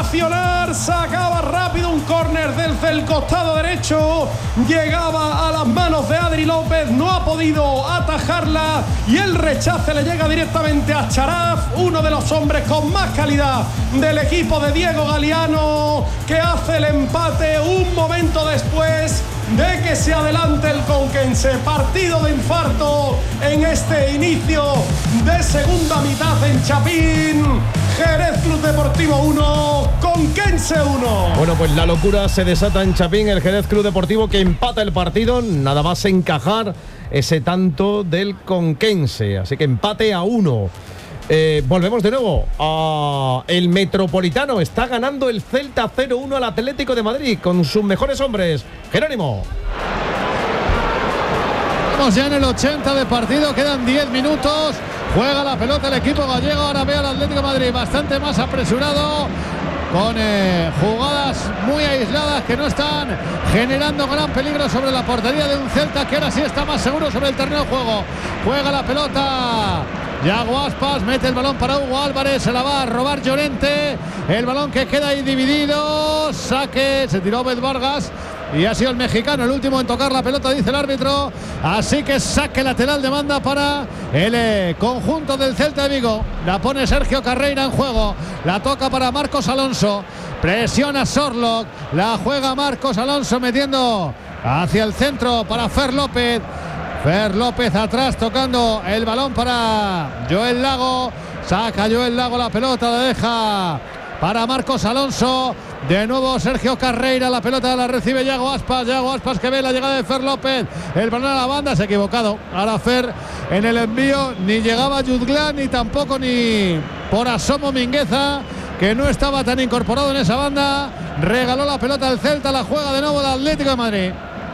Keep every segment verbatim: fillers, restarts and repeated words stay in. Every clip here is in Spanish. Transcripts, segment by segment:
ovacionar. Sacaba rápido un córner desde el costado derecho. Llegaba a las manos de Adri López. No ha podido atajarla. Y el rechace le llega directamente a Charaf, uno de los hombres con más calidad del equipo de Diego Galiano, que hace el empate un momento después de que se adelante el conquense. Partido de infarto en este inicio de segunda mitad en Chapín. Jerez Club Deportivo uno, Conquense uno. Bueno, pues la locura se desata en Chapín. El Jerez Club Deportivo que empata el partido, nada más encajar ese tanto del Conquense. Así que empate a uno. Eh, volvemos de nuevo a el Metropolitano. Está ganando el Celta cero uno al Atlético de Madrid con sus mejores hombres. Jerónimo. Estamos ya en el ochenta de partido, quedan diez minutos. Juega la pelota el equipo gallego. Ahora ve al Atlético de Madrid bastante más apresurado, con eh, jugadas muy aisladas que no están generando gran peligro sobre la portería de un Celta que ahora sí está más seguro sobre el terreno de juego. Juega la pelota Yago Aspas, mete el balón para Hugo Álvarez, se la va a robar Llorente, el balón que queda ahí dividido, saque, se tiró Obed Vargas y ha sido el mexicano el último en tocar la pelota, dice el árbitro, así que saque lateral de banda para el eh, conjunto del Celta de Vigo. La pone Sergio Carreira en juego, la toca para Marcos Alonso, presiona Sorlock, la juega Marcos Alonso metiendo hacia el centro para Fer López. Fer López atrás tocando el balón para Joel Lago, saca Joel Lago la pelota, la deja para Marcos Alonso, de nuevo Sergio Carreira, la pelota la recibe Yago Aspas, Yago Aspas que ve la llegada de Fer López, el balón a la banda, se ha equivocado, ahora Fer en el envío, ni llegaba Jutglan ni tampoco ni por asomo Mingueza, que no estaba tan incorporado en esa banda, regaló la pelota al Celta, la juega de nuevo el Atlético de Madrid,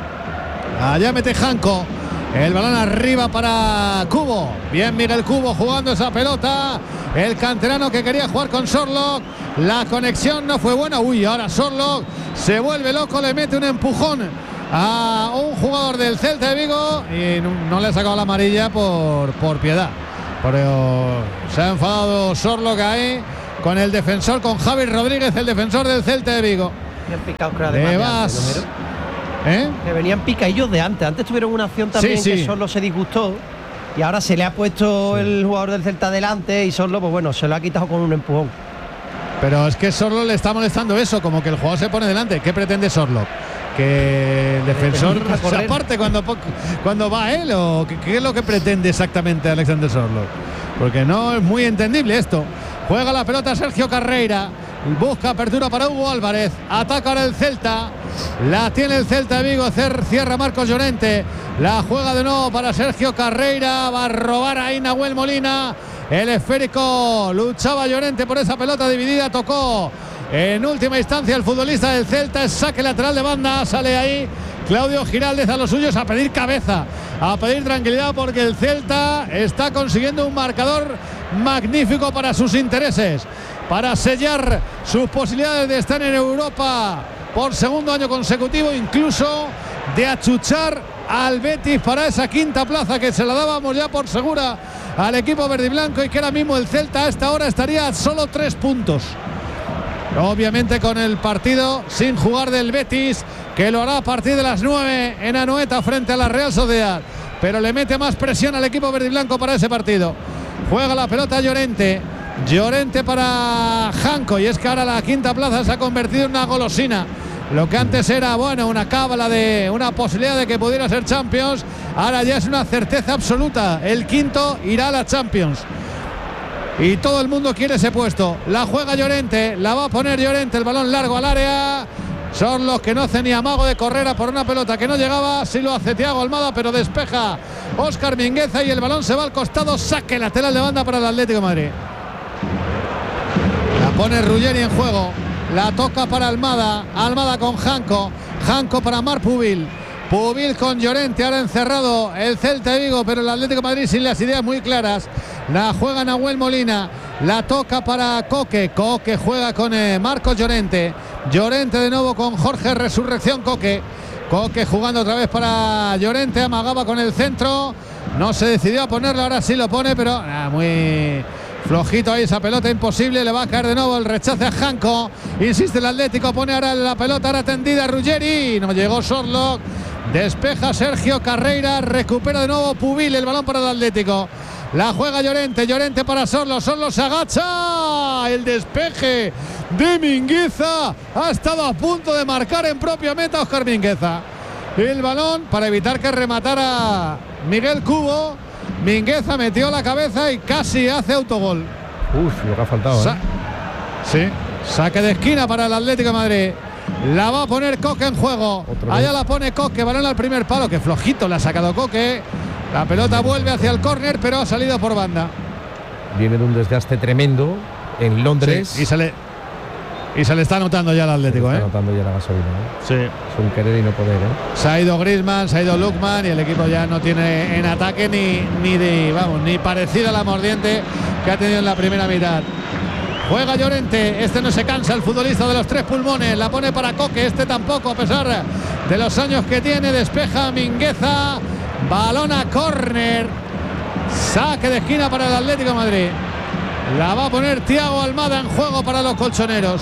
allá mete Janko. El balón arriba para Cubo. Bien Miguel Cubo jugando esa pelota. El canterano que quería jugar con Sorlock. La conexión no fue buena. Uy, ahora Sorlock se vuelve loco. Le mete un empujón a un jugador del Celta de Vigo. Y no, no le ha sacado la amarilla por, por piedad. Pero se ha enfadado Sorlock ahí con el defensor, con Javi Rodríguez, el defensor del Celta de Vigo. Le vas... ¿Eh? Que venían picadillos de antes. Antes tuvieron una acción también sí, sí. que solo se disgustó. Y ahora se le ha puesto sí. el jugador del Celta delante y solo, pues bueno, se lo ha quitado con un empujón. Pero es que Sorlock le está molestando eso, como que el jugador se pone delante. ¿Qué pretende Sorlock? ¿Que el defensor se aparte cuando, cuando va él? ¿O qué, qué es lo que pretende exactamente Alexander Sorlock? Porque no es muy entendible esto. Juega la pelota Sergio Carreira. Busca apertura para Hugo Álvarez. Ataca ahora el Celta. La tiene el Celta de Vigo. Cierra Marcos Llorente. La juega de nuevo para Sergio Carreira. Va a robar ahí Nahuel Molina. El esférico. Luchaba Llorente por esa pelota dividida. Tocó en última instancia el futbolista del Celta. Saque lateral de banda. Sale ahí Claudio Giraldez a los suyos a pedir cabeza, a pedir tranquilidad, porque el Celta está consiguiendo un marcador magnífico para sus intereses, para sellar sus posibilidades de estar en Europa por segundo año consecutivo, incluso de achuchar al Betis para esa quinta plaza que se la dábamos ya por segura al equipo verde y blanco, y que ahora mismo el Celta a esta hora estaría a solo tres puntos. Obviamente con el partido sin jugar del Betis, que lo hará a partir de las nueve en Anoeta frente a la Real Sociedad, pero le mete más presión al equipo verde y blanco para ese partido. Juega la pelota Llorente, Llorente para Janko, y es que ahora la quinta plaza se ha convertido en una golosina. Lo que antes era, bueno, una cábala de una posibilidad de que pudiera ser Champions, ahora ya es una certeza absoluta. El quinto irá a la Champions y todo el mundo quiere ese puesto. La juega Llorente, la va a poner Llorente, el balón largo al área. Son los que no hacen ni amago de correr a por una pelota que no llegaba. Sí lo hace Thiago Almada, pero despeja Óscar Mingueza y el balón se va al costado. Saque lateral de banda para el Atlético de Madrid. La pone Ruggeri en juego, la toca para Almada, Almada con Janko, Janko para Marc Pubil, Pubil con Llorente, ahora encerrado el Celta de Vigo, pero el Atlético de Madrid sin las ideas muy claras. La juega Nahuel Molina, la toca para Coque, Coque juega con eh, Marcos Llorente, Llorente de nuevo con Jorge Resurrección Coque, Coque jugando otra vez para Llorente, amagaba con el centro, no se decidió a ponerlo, ahora sí lo pone, pero ah, muy Flojito ahí esa pelota, imposible. Le va a caer de nuevo el rechace a Janko. Insiste el Atlético, pone ahora la pelota ahora tendida a Ruggeri. No llegó Sorlock. Despeja Sergio Carreira. Recupera de nuevo Pubil el balón para el Atlético. La juega Llorente, Llorente para Sorlo, Sorlo se agacha. El despeje de Mingueza. Ha estado a punto de marcar en propia meta Óscar Mingueza. El balón para evitar que rematara Miguel Cubo. Mingueza metió la cabeza y casi hace autogol. Uf, lo que ha faltado, ¿eh? Sa sí, saque de esquina para el Atlético de Madrid. La va a poner Coque en juego. Allá la pone Coque, balón al primer palo. Que flojito la ha sacado Coque. La pelota vuelve hacia el córner, pero ha salido por banda. Viene de un desgaste tremendo en Londres. Sí, y se le y se le está notando ya al Atlético, se está ¿eh? notando ya la gasolina, ¿eh? Sí. Es un querer y no poder, ¿eh? Se ha ido Griezmann, se ha ido Lookman y el equipo ya no tiene en ataque ni, ni de, vamos, ni parecida a la mordiente que ha tenido en la primera mitad. Juega Llorente, este no se cansa, el futbolista de los tres pulmones, la pone para Coque, este tampoco, a pesar de los años que tiene. Despeja Mingueza, balón a córner, saque de esquina para el Atlético de Madrid. La va a poner Thiago Almada en juego para los colchoneros.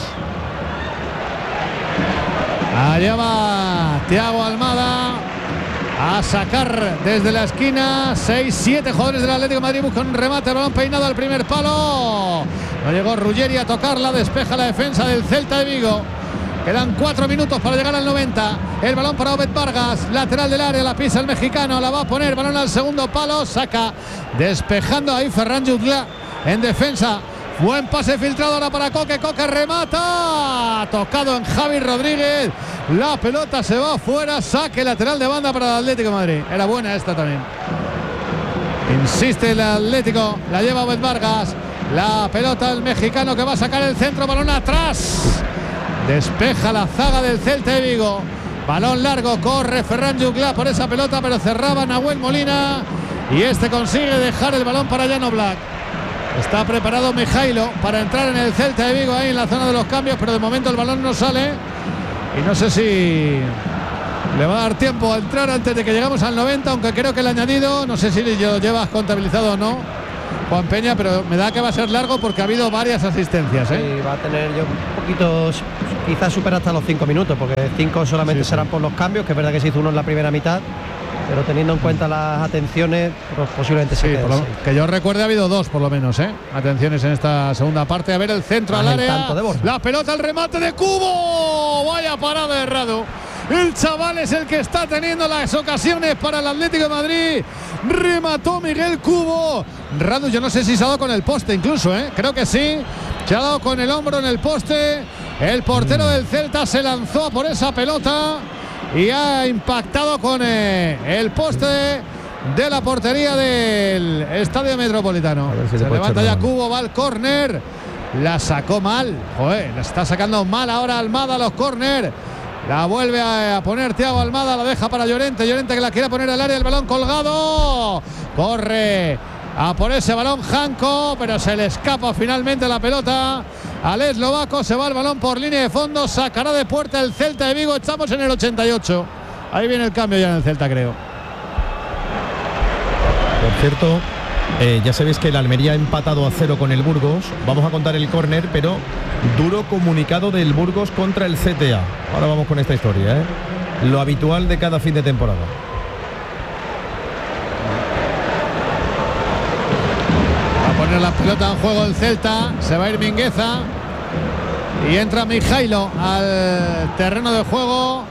Allá va Thiago Almada a sacar desde la esquina. seis siete jugadores del Atlético de Madrid buscan un remate, balón peinado al primer palo. No llegó Ruggeri a tocarla, despeja la defensa del Celta de Vigo. Quedan cuatro minutos para llegar al noventa. El balón para Obed Vargas, lateral del área, la pisa el mexicano, la va a poner, balón al segundo palo, saca, despejando ahí Ferran Jutgla en defensa. Buen pase filtrado ahora para Coque, Coque remata, tocado en Javi Rodríguez, la pelota se va afuera, saque lateral de banda para el Atlético de Madrid. Era buena esta también. Insiste el Atlético, la lleva Obed Vargas, la pelota el mexicano que va a sacar el centro, balón atrás. Despeja la zaga del Celta de Vigo. Balón largo, corre Ferran Jutgla por esa pelota, pero cerraba Nahuel Molina. Y este consigue dejar el balón para Jan Oblak. Está preparado Mijailo para entrar en el Celta de Vigo, ahí en la zona de los cambios, pero de momento el balón no sale. Y no sé si le va a dar tiempo a entrar antes de que llegamos al noventa, aunque creo que el añadido, no sé si lo llevas contabilizado o no, Juan Peña, pero me da que va a ser largo porque ha habido varias asistencias, ¿eh? Sí, va a tener yo un poquito, quizás supera hasta los cinco minutos, porque cinco solamente sí, serán sí. por los cambios, que es verdad que se hizo uno en la primera mitad, pero teniendo en cuenta las atenciones, pues posiblemente se sí, quede. Lo, que yo recuerde ha habido dos por lo menos, ¿eh? Atenciones en esta segunda parte. A ver el centro al área, la pelota, el remate de Cubo, vaya parada de Radu. El chaval es el que está teniendo las ocasiones para el Atlético de Madrid. Remató Miguel Cubo. Radu, yo no sé si se ha dado con el poste incluso, ¿eh? Creo que sí. Se ha dado con el hombro en el poste. El portero del Celta se lanzó por esa pelota y ha impactado con eh, el poste de la portería del Estadio Metropolitano. Si se levanta ya Cubo, va al córner. La sacó mal. Joder, la está sacando mal ahora Almada a los córner. La vuelve a poner Thiago Almada, la deja para Llorente. Llorente que la quiere poner al área, el balón colgado. Corre a por ese balón Janko, pero se le escapa finalmente la pelota al eslovaco. Se va el balón por línea de fondo, sacará de puerta el Celta de Vigo. Estamos en el ochenta y ocho. Ahí viene el cambio ya en el Celta, creo. Por cierto, eh, ya sabéis que el Almería ha empatado a cero con el Burgos. Vamos a contar el córner, pero duro comunicado del Burgos contra el C T A. Ahora vamos con esta historia, ¿eh? Lo habitual de cada fin de temporada. Va a poner la pelota en juego el Celta. Se va a ir Mingueza y entra Mijailo al terreno de juego.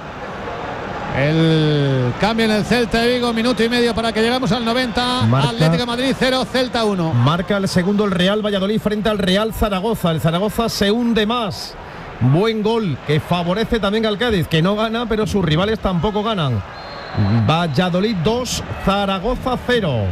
El cambio en el Celta de Vigo, minuto y medio para que lleguemos al noventa. Marca, Atlético de Madrid cero, Celta uno. Marca el segundo el Real Valladolid frente al Real Zaragoza. El Zaragoza se hunde más. Buen gol que favorece también al Cádiz, que no gana, pero sus rivales tampoco ganan. Valladolid dos, Zaragoza cero.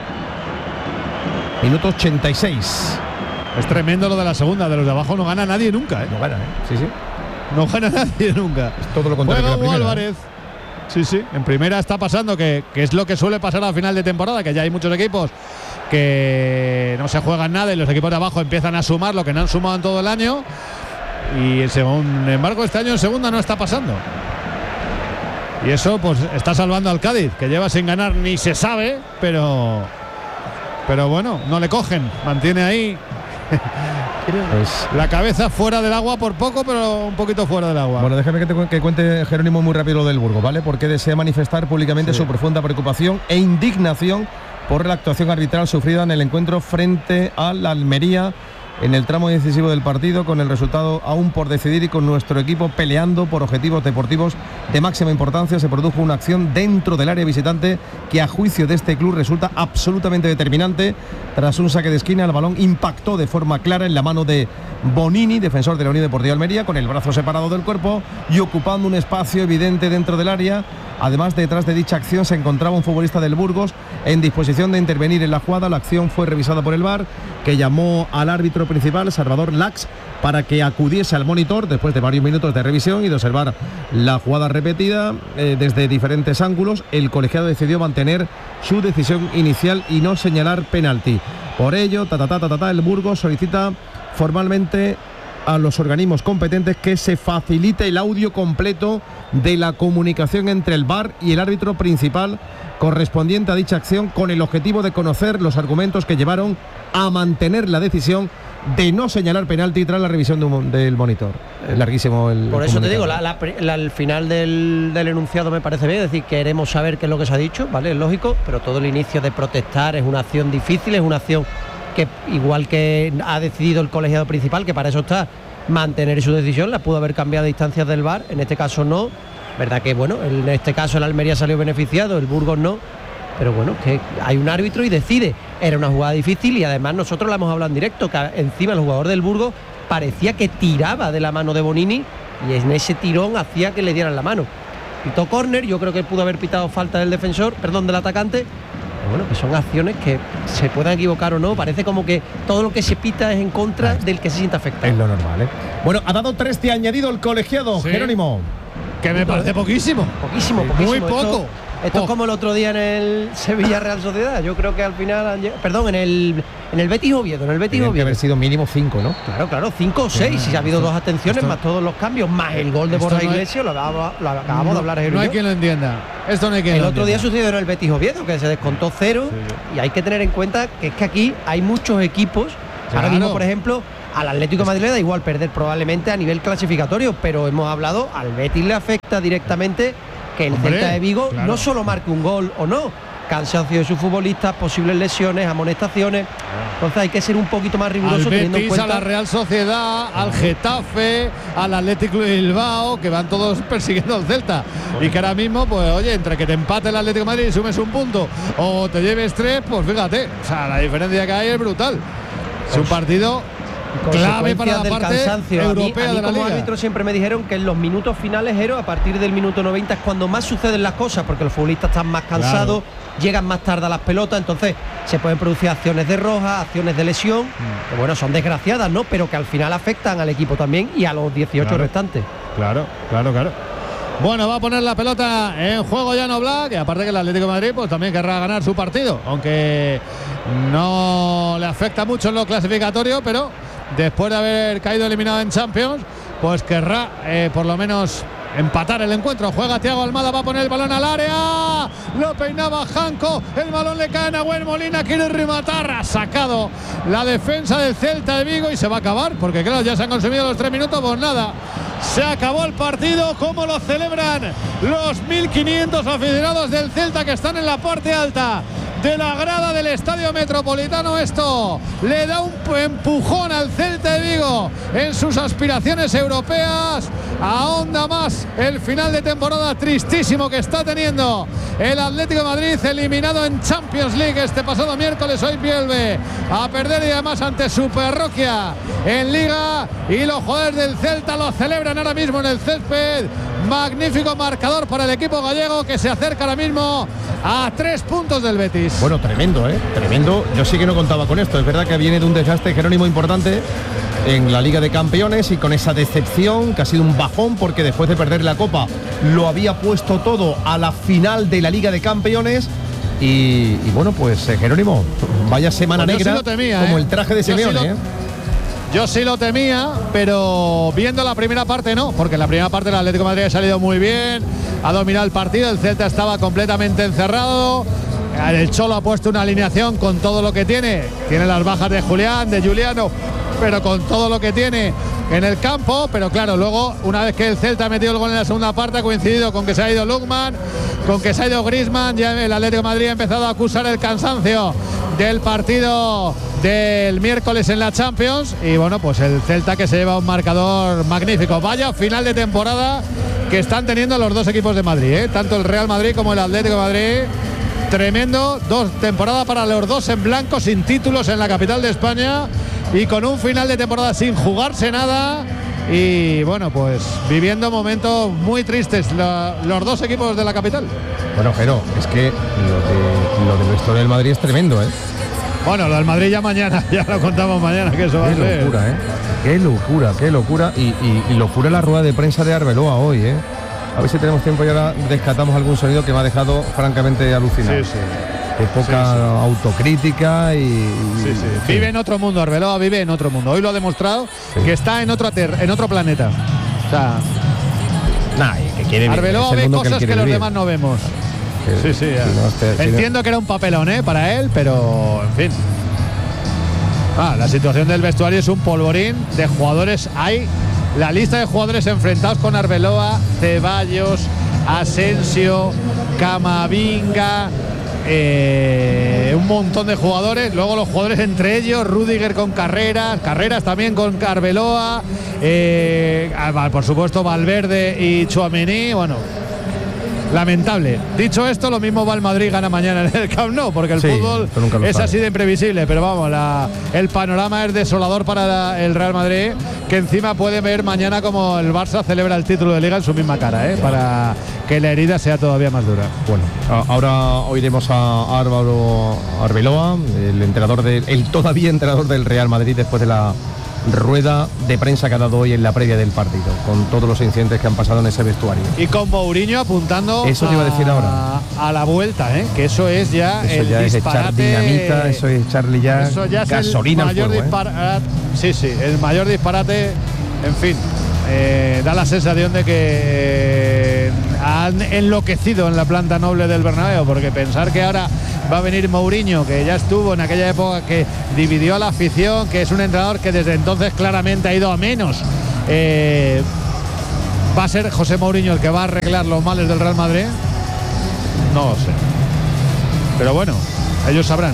Minuto ochenta y seis. Es tremendo lo de la segunda, de los de abajo no gana nadie nunca, ¿eh? No gana, ¿eh? Sí, sí. No gana nadie nunca. Es todo lo contrario que la primera. Álvarez. Sí, sí, en primera está pasando que, que es lo que suele pasar a final de temporada, que ya hay muchos equipos que no se juegan nada y los equipos de abajo empiezan a sumar lo que no han sumado en todo el año, y sin embargo este año en segunda no está pasando. Y eso pues está salvando al Cádiz, que lleva sin ganar ni se sabe, pero pero bueno, no le cogen, mantiene ahí pues la cabeza fuera del agua por poco, pero un poquito fuera del agua. Bueno, déjame que te cu- que cuente Jerónimo muy rápido lo del Burgos, ¿vale? Porque desea manifestar públicamente sí. su profunda preocupación e indignación por la actuación arbitral sufrida en el encuentro frente al Almería en el tramo decisivo del partido, con el resultado aún por decidir y con nuestro equipo peleando por objetivos deportivos de máxima importancia. Se produjo una acción dentro del área visitante que a juicio de este club resulta absolutamente determinante. Tras un saque de esquina, el balón impactó de forma clara en la mano de Bonini, defensor de la Unión Deportiva Almería, con el brazo separado del cuerpo y ocupando un espacio evidente dentro del área. Además, detrás de dicha acción se encontraba un futbolista del Burgos en disposición de intervenir en la jugada. La acción fue revisada por el V A R, que llamó al árbitro principal, Salvador Lax, para que acudiese al monitor después de varios minutos de revisión y de observar la jugada repetida eh, desde diferentes ángulos. El colegiado decidió mantener su decisión inicial y no señalar penalti. Por ello, ta, ta, ta, ta, ta, el Burgos solicita formalmente a los organismos competentes que se facilite el audio completo de la comunicación entre el V A R y el árbitro principal correspondiente a dicha acción, con el objetivo de conocer los argumentos que llevaron a mantener la decisión de no señalar penalti tras la revisión de un, del monitor. Es larguísimo el Por el eso te digo, la, la, la, el final del, del enunciado me parece bien, es decir, queremos saber qué es lo que se ha dicho, ¿vale? Es lógico, pero todo el inicio de protestar es una acción difícil, es una acción que, igual que ha decidido el colegiado principal, que para eso está, mantener su decisión, la pudo haber cambiado a distancias del V A R, en este caso no. Verdad que, bueno, en este caso el Almería salió beneficiado, el Burgos no, pero bueno, que hay un árbitro y decide. Era una jugada difícil y además nosotros la hemos hablado en directo, que encima el jugador del Burgos parecía que tiraba de la mano de Bonini y en ese tirón hacía que le dieran la mano. Pitó córner, yo creo que pudo haber pitado falta del defensor, perdón, del atacante. Pero bueno, que son acciones que se puedan equivocar o no, parece como que todo lo que se pita es en contra del que se sienta afectado. Es lo normal, ¿eh? Bueno, ha dado tres de añadido el colegiado, sí. Jerónimo. Que me parece poquísimo. Poquísimo, poquísimo. Muy poco. Esto, esto oh. es como el otro día en el Sevilla Real Sociedad. Yo creo que al final, han llegado, perdón, en el en el Betis Oviedo, en el Betis Oviedo. Tiene que haber sido mínimo cinco, ¿no? Claro, claro, cinco o seis. Si ha habido dos atenciones, esto, más todos los cambios, más el gol de Borja no Iglesias, lo acabamos, lo acabamos no, de hablar. No hay quien lo entienda. Esto no hay quien El lo otro entienda. día sucedió en el Betis Oviedo, que se descontó cero. Sí. Y hay que tener en cuenta que es que aquí hay muchos equipos. Claro. Ahora mismo, por ejemplo, al Atlético de Madrid le da igual perder probablemente a nivel clasificatorio, pero hemos hablado, al Betis le afecta directamente que el Hombre, Celta de Vigo claro. no solo marque un gol o no, cansancio de sus futbolistas, posibles lesiones, amonestaciones. Entonces hay que ser un poquito más riguroso. Al teniendo Betis, en cuenta a la Real Sociedad, al Getafe, al Atlético de Bilbao, que van todos persiguiendo al Celta. Bueno. Y que ahora mismo, pues oye, entre que te empate el Atlético de Madrid y sumes un punto o te lleves tres, pues fíjate, o sea, la diferencia que hay es brutal. Es un partido clave para la parte cansancio. europea a mí, a mí de la como liga. árbitro siempre me dijeron que en los minutos finales, Jero, a partir del minuto noventa es cuando más suceden las cosas, porque los futbolistas están más cansados, claro. llegan más tarde a las pelotas, entonces se pueden producir acciones de roja, acciones de lesión, mm. que bueno, son desgraciadas, ¿no? Pero que al final afectan al equipo también y a los dieciocho claro. restantes. Claro, claro, claro. Bueno, va a poner la pelota en juego Jan Oblak, y aparte que el Atlético de Madrid pues también querrá ganar su partido, aunque no le afecta mucho en lo clasificatorio, pero después de haber caído eliminado en Champions, pues querrá eh, por lo menos empatar el encuentro. Juega Thiago Almada, va a poner el balón al área, lo peinaba Janko, el balón le cae a Nahuel Molina, quiere rematar, ha sacado la defensa del Celta de Vigo y se va a acabar, porque claro, ya se han consumido los tres minutos, pues nada, se acabó el partido. Como lo celebran los mil quinientos aficionados del Celta que están en la parte alta de la grada del Estadio Metropolitano. Esto le da un empujón al Celta de Vigo en sus aspiraciones europeas. Ahonda más el final de temporada tristísimo que está teniendo el Atlético de Madrid, eliminado en Champions League este pasado miércoles. Hoy vuelve a perder y además ante su parroquia en Liga, y los jugadores del Celta lo celebran ahora mismo en el césped. Magnífico marcador para el equipo gallego, que se acerca ahora mismo a tres puntos del Betis. Bueno, tremendo, ¿eh? Tremendo. Yo sí que no contaba con esto. Es verdad que viene de un desastre, Jerónimo, importante en la Liga de Campeones, y con esa decepción que ha sido un bajón, porque después de perder la Copa lo había puesto todo a la final de la Liga de Campeones. Y, y bueno, pues eh, Jerónimo, vaya semana pues negra, sí temía, como ¿eh? el traje de Simeone, sí ¿eh? Yo sí lo temía, pero viendo la primera parte no, porque en la primera parte el Atlético de Madrid ha salido muy bien, ha dominado el partido, el Celta estaba completamente encerrado. el Cholo ha puesto una alineación con todo lo que tiene. Tiene las bajas de Julián, de Juliano, pero con todo lo que tiene en el campo. Pero claro, luego, una vez que el Celta ha metido el gol en la segunda parte, ha coincidido con que se ha ido Lukman, con que se ha ido Griezmann. Ya el Atlético de Madrid ha empezado a acusar el cansancio del partido del miércoles en la Champions. Y bueno, pues el Celta que se lleva un marcador magnífico. Vaya final de temporada que están teniendo los dos equipos de Madrid, ¿eh? Tanto el Real Madrid como el Atlético de Madrid. Tremendo, dos temporadas para los dos en blanco, sin títulos en la capital de España y con un final de temporada sin jugarse nada. Y bueno, pues viviendo momentos muy tristes la, los dos equipos de la capital. Bueno, pero es que lo de, lo de la historia del Madrid es tremendo, ¿eh? Bueno, lo del Madrid ya mañana, ya lo contamos mañana, que eso va a ser. Qué locura, ¿eh? Qué locura, qué locura. Y, y, y locura la rueda de prensa de Arbeloa hoy, ¿eh? A ver si tenemos tiempo y ahora rescatamos algún sonido que me ha dejado francamente alucinado. Sí, sí. Qué poca sí, sí. autocrítica y, sí, sí. Vive en otro mundo, Arbeloa vive en otro mundo. Hoy lo ha demostrado, sí. que está en otro ter en otro planeta. O sea, nah, que quiere Arbeloa ve cosas que, que los vivir. demás no vemos. Que, sí, sí. Si no esté, Entiendo si no... que era un papelón, ¿eh? Para él, pero en fin. Ah, la situación del vestuario es un polvorín de jugadores. Hay la lista de jugadores enfrentados con Arbeloa: Ceballos, Asensio, Camavinga, eh, un montón de jugadores. Luego los jugadores entre ellos, Rüdiger con Carreras, Carreras también con Arbeloa, eh, por supuesto Valverde y Tchouaméni. Bueno, lamentable. Dicho esto, lo mismo va el Madrid, gana mañana en el Camp Nou, porque el sí, fútbol es sabe. así de imprevisible. Pero vamos, la, el panorama es desolador para la, el Real Madrid, que encima puede ver mañana como el Barça celebra el título de Liga en su misma cara, ¿eh? Para que la herida sea todavía más dura. Bueno, ahora oiremos a Álvaro Arbeloa, el entrenador del, el todavía entrenador del Real Madrid, después de la rueda de prensa que ha dado hoy en la previa del partido, con todos los incidentes que han pasado en ese vestuario. Y con Mourinho apuntando eso te iba a decir ahora a la vuelta, ¿eh? Que eso es ya eso el ya disparate, es echar dinamita, eso es echarle ya, eso ya gasolina es el mayor al fuego, disparate, ¿eh? Sí, sí, el mayor disparate. En fin, eh, da la sensación de que eh, han enloquecido en la planta noble del Bernabéu, porque pensar que ahora va a venir Mourinho, que ya estuvo en aquella época que dividió a la afición, que es un entrenador que desde entonces claramente ha ido a menos, eh, ¿va a ser José Mourinho el que va a arreglar los males del Real Madrid? No lo sé, pero bueno, ellos sabrán.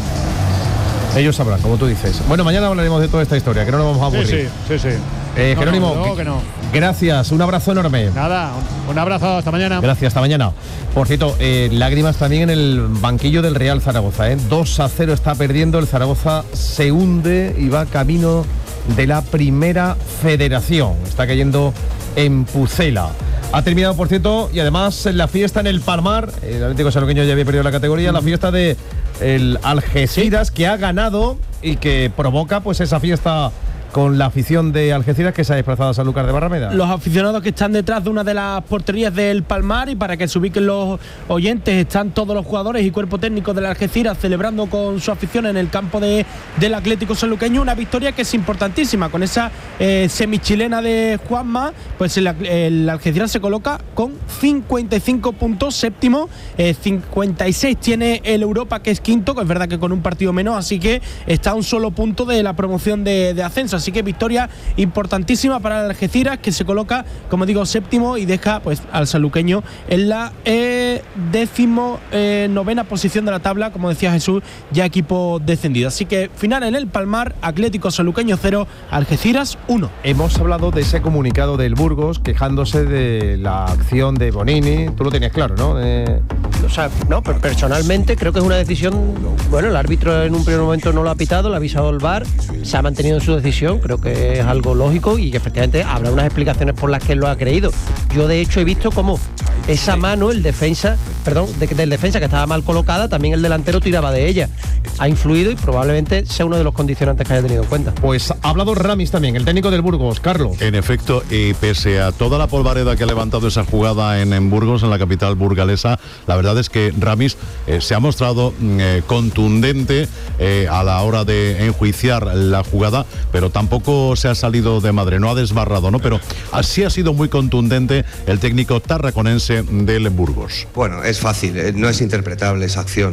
Ellos sabrán, como tú dices. Bueno, mañana hablaremos de toda esta historia, que no nos vamos a aburrir. Sí, sí, sí, sí. Eh, no, Jerónimo, no, que no. Gracias, un abrazo enorme. Nada, un abrazo, hasta mañana. Gracias, hasta mañana. Por cierto, eh, lágrimas también en el banquillo del Real Zaragoza, ¿eh? dos a cero está perdiendo, el Zaragoza se hunde y va camino de la Primera Federación. Está cayendo en Pucela. Ha terminado, por cierto, y además la fiesta en el Palmar, el Atlético Sanluqueño ya había perdido la categoría, mm. la fiesta de el Algeciras, sí. que ha ganado y que provoca pues esa fiesta con la afición de Algeciras, que se ha desplazado a Sanlúcar de Barrameda. Los aficionados que están detrás de una de las porterías del Palmar, y para que se ubiquen los oyentes, están todos los jugadores y cuerpo técnico del Algeciras celebrando con su afición en el campo de, del Atlético Sanluqueño una victoria que es importantísima. Con esa eh, semichilena de Juanma, pues el, el Algeciras se coloca con cincuenta y cinco puntos, séptimo, eh, cincuenta y seis tiene el Europa, que es quinto, que es verdad que con un partido menos, así que está a un solo punto de la promoción de, de ascenso. Así que victoria importantísima para el Algeciras, que se coloca, como digo, séptimo y deja pues al sanluqueño en la eh, décimo eh, novena posición de la tabla, como decía Jesús, ya equipo descendido. Así que final en el Palmar, Atlético Sanluqueño cero, Algeciras uno. Hemos hablado de ese comunicado del Burgos quejándose de la acción de Bonini. Tú lo tenías claro, ¿no? De... O sea, no, pero personalmente creo que es una decisión. Bueno, el árbitro en un primer momento no lo ha pitado, lo ha avisado el V A R, se ha mantenido en su decisión. Creo que es algo lógico y que efectivamente habrá unas explicaciones por las que él lo ha creído. Yo de hecho he visto cómo esa mano, el defensa, perdón, de, del defensa que estaba mal colocada, también el delantero tiraba de ella. Ha influido y probablemente sea uno de los condicionantes que haya tenido en cuenta. Pues ha hablado Ramis también, el técnico del Burgos, Carlos. En efecto, y pese a toda la polvareda que ha levantado esa jugada en, en Burgos, en la capital burgalesa, la verdad es que Ramis eh, se ha mostrado eh, contundente eh, a la hora de enjuiciar la jugada, pero tampoco se ha salido de madre, no ha desbarrado, ¿no? Pero así ha sido muy contundente el técnico tarraconense del Burgos. Bueno, es fácil, no es interpretable esa acción.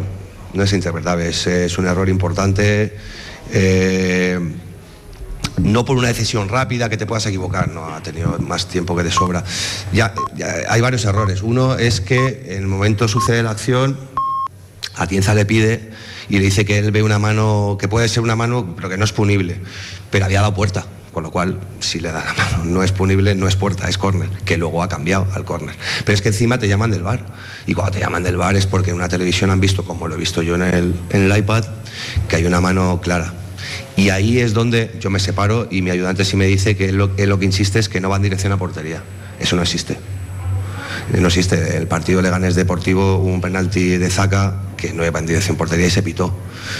no es interpretable, es, es un error importante. Eh, no por una decisión rápida que te puedas equivocar, no, ha tenido más tiempo que de sobra. Ya, ya hay varios errores. Uno es que en el momento sucede la acción, Atienza le pide y le dice que él ve una mano, que puede ser una mano, pero que no es punible, pero había dado puerta. Con lo cual, si le da la mano, no es punible, no es puerta, es córner, que luego ha cambiado al córner. Pero es que encima te llaman del V A R. Y cuando te llaman del V A R es porque en una televisión han visto, como lo he visto yo en el, en el iPad, que hay una mano clara. Y ahí es donde yo me separo y mi ayudante sí me dice que él lo, él lo que insiste es que no va en dirección a portería. Eso no existe. No existe. El partido Leganés Deportivo hubo un penalti de Zaca que no iba en dirección a portería y se pitó.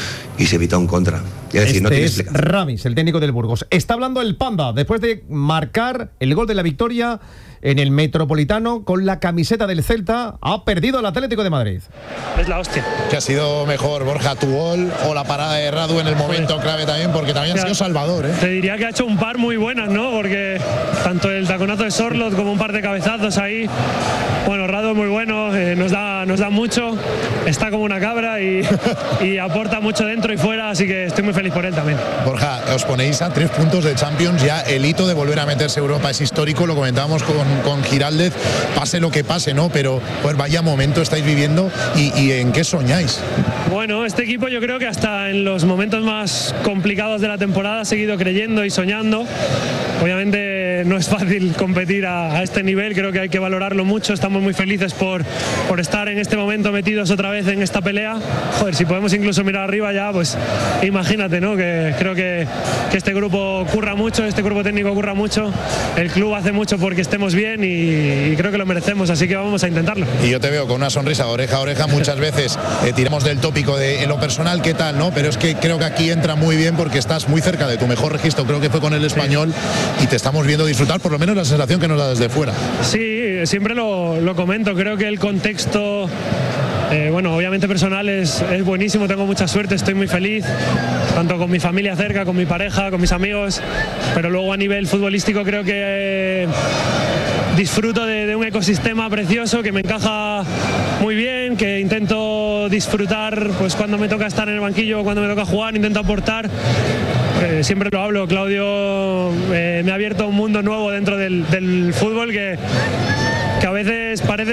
Y se evita un contra. Es decir, este no tiene es Ramis, el técnico del Burgos. Está hablando el Panda, después de marcar el gol de la victoria en el Metropolitano con la camiseta del Celta, ha perdido el Atlético de Madrid. Es la hostia. ¿Qué ha sido mejor, Borja, tu gol o la parada de Radu en el momento Joder. clave también? Porque también ha sido salvador, ¿eh? Te diría que ha hecho un par muy buenas, ¿no? Porque tanto el taconazo de Sorloth como un par de cabezazos ahí. Bueno, Radu es muy bueno, eh, nos, da, nos da mucho, está como una cabra y, y aporta mucho dentro y fuera, así que estoy muy feliz por él también. Borja, os ponéis a tres puntos de Champions, ya el hito de volver a meterse Europa es histórico, lo comentábamos con, con Giraldez, pase lo que pase, ¿no? Pero pues vaya momento estáis viviendo y, y ¿en qué soñáis? Bueno, este equipo yo creo que hasta en los momentos más complicados de la temporada ha seguido creyendo y soñando. Obviamente no es fácil competir a, a este nivel, creo que hay que valorarlo mucho, estamos muy felices por, por estar en este momento metidos otra vez en esta pelea. Joder, si podemos incluso mirar arriba ya, pues imagínate, ¿no? Que creo que, que este grupo curra mucho, este grupo técnico curra mucho, el club hace mucho porque estemos bien y, y creo que lo merecemos, así que vamos a intentarlo. Y yo te veo con una sonrisa oreja a oreja, muchas veces eh, tiramos del tópico de en lo personal, ¿qué tal? ¿No? Pero es que creo que aquí entra muy bien porque estás muy cerca de tu mejor registro, creo que fue con el Español, sí. Y te estamos viendo disfrutar, por lo menos la sensación que nos da desde fuera. Sí, siempre lo, lo comento, creo que el contexto, eh, bueno, obviamente personal es, es buenísimo, tengo mucha suerte, estoy muy feliz, tanto con mi familia cerca, con mi pareja, con mis amigos, pero luego a nivel futbolístico creo que eh, disfruto de, de un ecosistema precioso que me encaja muy bien, que intento disfrutar pues cuando me toca estar en el banquillo, cuando me toca jugar, intento aportar. Eh, siempre lo hablo, Claudio eh, me ha abierto un mundo nuevo dentro del, del fútbol que, que a veces parece